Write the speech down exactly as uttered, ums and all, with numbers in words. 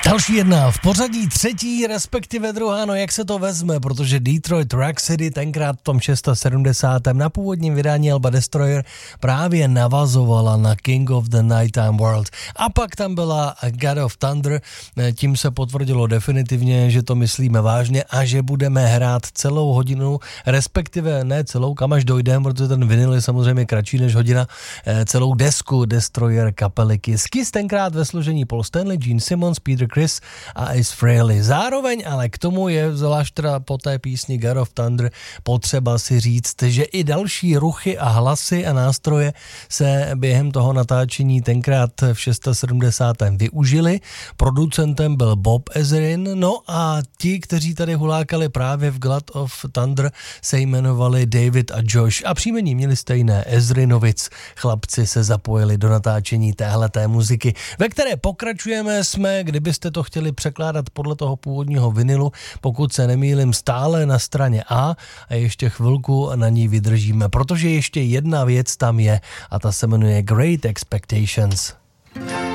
Další jedna v pořadí třetí, respektive druhá, no jak se to vezme, protože Detroit Rock City tenkrát v tom sedmdesátém šestém na původním vydání alba Destroyer právě navazovala na King of the Nighttime World. A pak tam byla God of Thunder, tím se potvrdilo definitivně, že to myslíme vážně a že budeme hrát celou hodinu, respektive ne celou, kam až dojdeme, protože ten vinyl je samozřejmě kratší než hodina, celou desku Destroyer kapely Kiss. Kiss tenkrát ve složení Paul Stanley, Gene Simmons, Peter Criss a Ace Frehley. Zároveň ale k tomu je, zvlášť teda po té písni God of Thunder, potřeba si říct, že i další ruchy a hlasy a nástroje se během toho natáčení tenkrát v sedmdesátém šestém využili. Producentem byl Bob Ezrin, no a ti, kteří tady hulákali právě v God of Thunder, se jmenovali David a Josh a příjmení měli stejné, Ezrinovic. Chlapci se zapojili do natáčení téhleté muziky, ve které pokračujeme. Jsme, kdybyste to chtěli překládat podle toho původního vinilu, pokud se nemýlim, stále na straně A a ještě chvilku na ní vydržíme, protože ještě jedna věc tam je a ta se jmenuje Great Expectations.